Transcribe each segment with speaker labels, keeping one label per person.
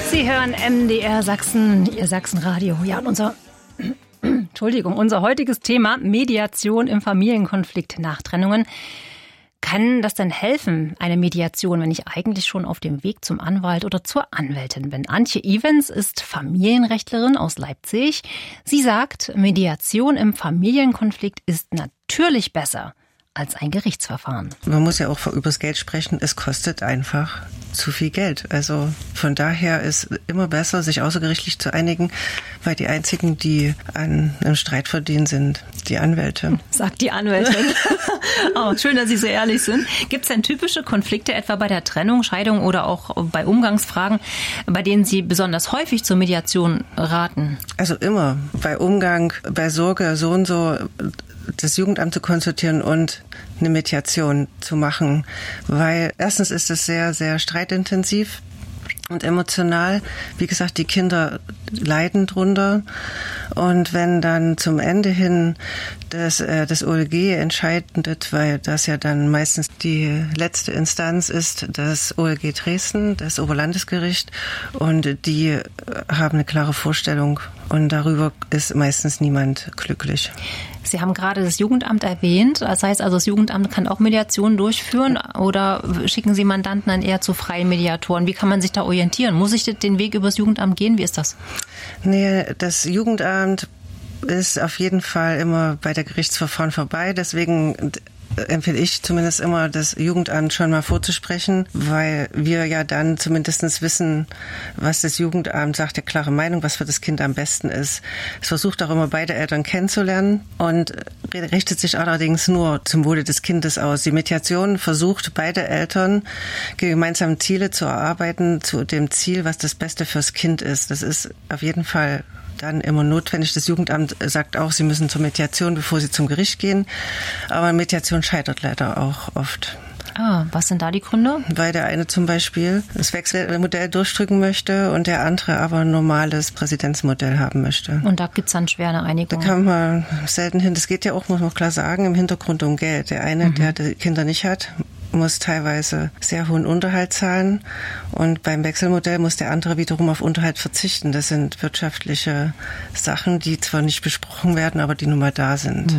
Speaker 1: Sie hören MDR Sachsen, Ihr Sachsenradio. Ja, und unser heutiges Thema: Mediation im Familienkonflikt nach Trennungen. Kann das denn helfen, eine Mediation, wenn ich eigentlich schon auf dem Weg zum Anwalt oder zur Anwältin bin? Antje Ivens ist Familienrechtlerin aus Leipzig. Sie sagt, Mediation im Familienkonflikt ist natürlich besser als ein Gerichtsverfahren.
Speaker 2: Man muss ja auch übers Geld sprechen. Es kostet einfach zu viel Geld. Also von daher ist immer besser, sich außergerichtlich zu einigen, weil die einzigen, die an einem Streit verdienen, sind die Anwälte.
Speaker 1: Sagt die Anwältin. Oh, schön, dass Sie so ehrlich sind. Gibt es denn typische Konflikte, etwa bei der Trennung, Scheidung oder auch bei Umgangsfragen, bei denen Sie besonders häufig zur Mediation raten?
Speaker 2: Also immer. Bei Umgang, bei Sorge, so und so, das Jugendamt zu konsultieren und eine Mediation zu machen, weil erstens ist es sehr, sehr streitintensiv und emotional. Wie gesagt, die Kinder leiden drunter. Und wenn dann zum Ende hin das OLG entscheidet, weil das ja dann meistens die letzte Instanz ist, das OLG Dresden, das Oberlandesgericht, und die haben eine klare Vorstellung und darüber ist meistens niemand glücklich.
Speaker 1: Sie haben gerade das Jugendamt erwähnt. Das heißt also, das Jugendamt kann auch Mediationen durchführen oder schicken Sie Mandanten dann eher zu freien Mediatoren? Wie kann man sich da orientieren? Muss ich den Weg übers Jugendamt gehen? Wie ist das?
Speaker 2: Nee, das Jugendamt ist auf jeden Fall immer bei der Gerichtsverfahren vorbei. Deswegen empfehle ich zumindest immer, das Jugendamt schon mal vorzusprechen, weil wir ja dann zumindest wissen, was das Jugendamt sagt, der klare Meinung, was für das Kind am besten ist. Es versucht auch immer, beide Eltern kennenzulernen und richtet sich allerdings nur zum Wohle des Kindes aus. Die Mediation versucht, beide Eltern gemeinsam Ziele zu erarbeiten, zu dem Ziel, was das Beste fürs Kind ist. Das ist auf jeden Fall dann immer notwendig. Das Jugendamt sagt auch, sie müssen zur Mediation, bevor sie zum Gericht gehen. Aber Mediation scheitert leider auch oft.
Speaker 1: Was sind da die Gründe?
Speaker 2: Weil der eine zum Beispiel das Wechselmodell durchdrücken möchte und der andere aber ein normales Präzedenzmodell haben möchte.
Speaker 1: Und da gibt es dann schwer eine Einigung?
Speaker 2: Da kann man selten hin. Das geht ja auch, muss man klar sagen, im Hintergrund um Geld. Der eine, der die Kinder nicht hat, muss teilweise sehr hohen Unterhalt zahlen und beim Wechselmodell muss der andere wiederum auf Unterhalt verzichten. Das sind wirtschaftliche Sachen, die zwar nicht besprochen werden, aber die nun mal da sind.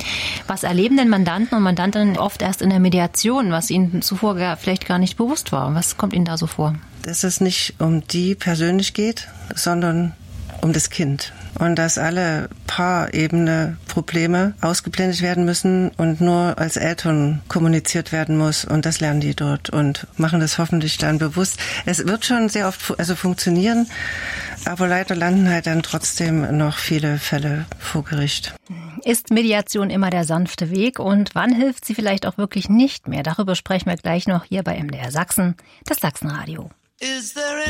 Speaker 1: Was erleben denn Mandanten und Mandantinnen oft erst in der Mediation, was ihnen zuvor vielleicht gar nicht bewusst war? Was kommt ihnen da so vor?
Speaker 2: Dass es nicht um die persönlich geht, sondern um das Kind. Und dass alle Paarebene Probleme ausgeblendet werden müssen und nur als Eltern kommuniziert werden muss. Und das lernen die dort und machen das hoffentlich dann bewusst. Es wird schon sehr oft funktionieren, aber leider landen halt dann trotzdem noch viele Fälle vor Gericht.
Speaker 1: Ist Mediation immer der sanfte Weg und wann hilft sie vielleicht auch wirklich nicht mehr? Darüber sprechen wir gleich noch hier bei MDR Sachsen, das Sachsenradio.